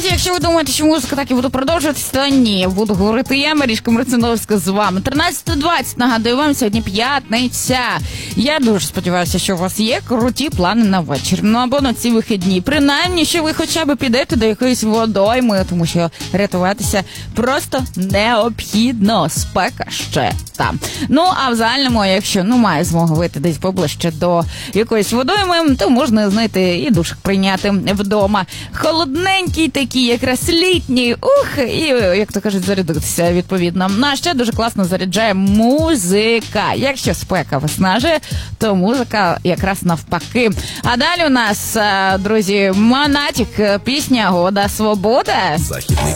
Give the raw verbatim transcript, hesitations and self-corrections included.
Друзі, якщо ви думаєте, що музика так і буде продовжуватися, то ні. Буду говорити я, Марічка Марциновська, з вами. тринадцята двадцять, нагадую вам, сьогодні п'ятниця. Я дуже сподіваюся, що у вас є круті плани на вечір. Ну, або на ці вихідні. Принаймні, що ви хоча б підете до якоїсь водойми, тому що рятуватися просто необхідно. Спека ще там. Ну, а в загальному, якщо, ну, має змогу вийти десь поближче до якоїсь водойми, то можна знайти і душик прийняти вдома. Холодненький такий, якраз літній, ух, і, як то кажуть, зарядитися відповідно. Ну, а ще дуже класно заряджає музика. Якщо спека виснажує, то музика якраз навпаки. А далі у нас, друзі, Монатік, пісня «Года свобода». Західний